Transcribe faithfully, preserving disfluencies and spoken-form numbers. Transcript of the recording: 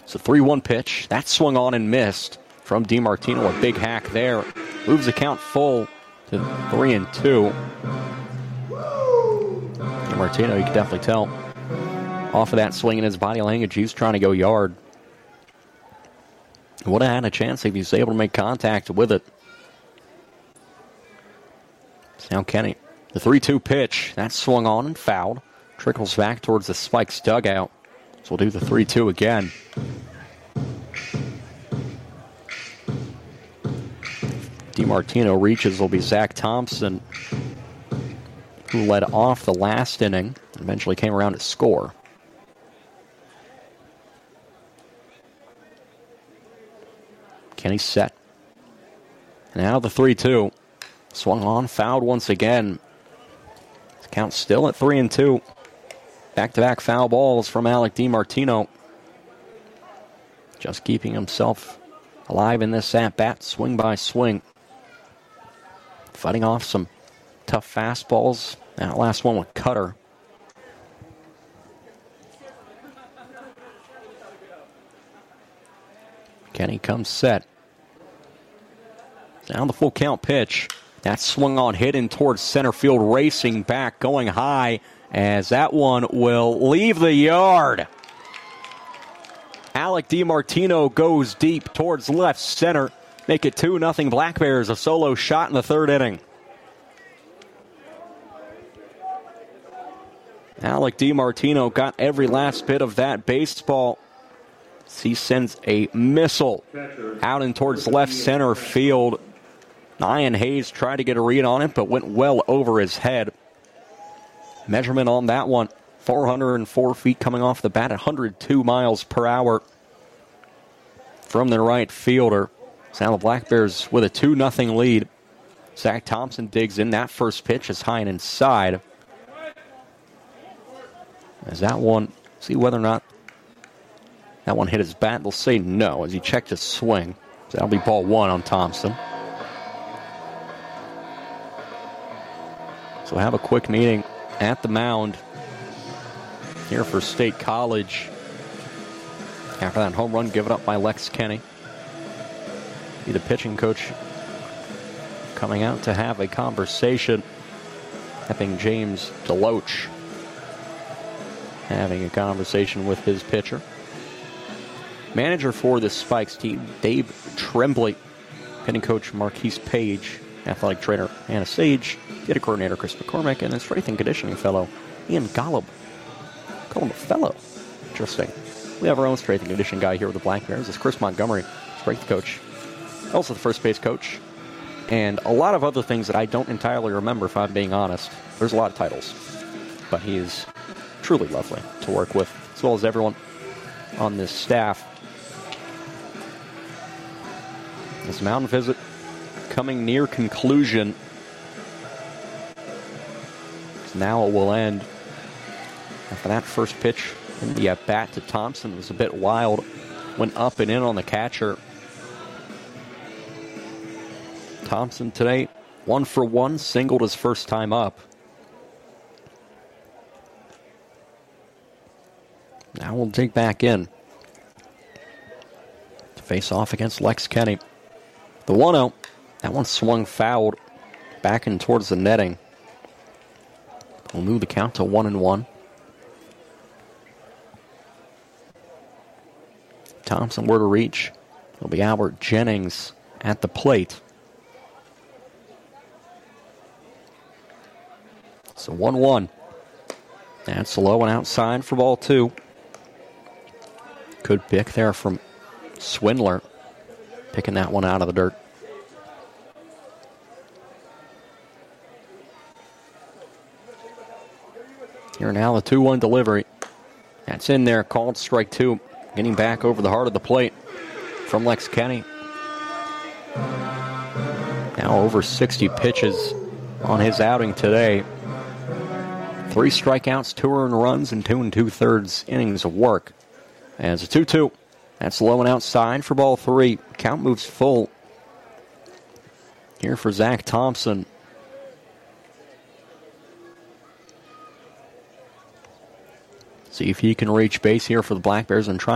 It's a three one pitch. That swung on and missed from DiMartino. A big hack there. Moves the count full to three and two. DiMartino, you can definitely tell, off of that swing in his body language, he's trying to go yard. Would have had a chance if he was able to make contact with it. So now Kenny, the three two pitch, that swung on and fouled. Trickles back towards the Spikes dugout. So we'll do the three two again. DiMartino reaches will be Zach Thompson, who led off the last inning and eventually came around to score. Kenny set. Now the three two. Swung on, fouled once again. The count's still at three and two. Back-to-back foul balls from Alec DiMartino. Just keeping himself alive in this at-bat, swing by swing. Fighting off some tough fastballs. That last one with cutter. Kenny comes set. Now the full count pitch. That swung on, hit in towards center field, racing back, going high, as that one will leave the yard. Alec DiMartino goes deep towards left center. Make it two nothing Black Bears, a solo shot in the third inning. Alec DiMartino got every last bit of that baseball. He sends a missile out and towards left center field. Ian Hayes tried to get a read on it, but went well over his head. Measurement on that one, four hundred four feet coming off the bat, one hundred two miles per hour from the right fielder. So now the Black Bears with a two nothing lead. Zach Thompson digs in. That first pitch is high and inside. As that one, see whether or not that one hit his bat. They'll say no as he checked his swing. So that'll be ball one on Thompson. So we'll have a quick meeting at the mound here for State College. After that home run given up by Lex Kenny. Be the pitching coach coming out to have a conversation. Having James DeLoach having a conversation with his pitcher. Manager for the Spikes team, Dave Tremblay. Pitching coach Marquise Page. Athletic trainer Anna Sage. Data coordinator Chris McCormick. And then strength and conditioning fellow Ian Golub. Call him a fellow. Interesting. We have our own strength and conditioning guy here with the Black Bears. It's Chris Montgomery, strength coach. Also the first base coach. And a lot of other things that I don't entirely remember, if I'm being honest. There's a lot of titles. But he is truly lovely to work with, as well as everyone on this staff. This mountain visit coming near conclusion. Now it will end. After that first pitch in the at-bat to Thompson was a bit wild. Went up and in on the catcher. Thompson today, one for one, singled his first time up. Now we'll dig back in to face off against Lex Kenny. The one oh, that one swung fouled back in towards the netting. We'll move the count to one and one. Thompson were to reach. It'll be Albert Jennings at the plate. So one one. That's low and outside for ball two. Good pick there from Swindler. Picking that one out of the dirt. Here now the two one delivery. That's in there, called strike two. Getting back over the heart of the plate from Lex Kenny. Now over sixty pitches on his outing today. Three strikeouts, two earned runs, and two and two-thirds innings of work. As a two two. That's low and outside for ball three. Count moves full. Here for Zach Thompson. See if he can reach base here for the Black Bears and try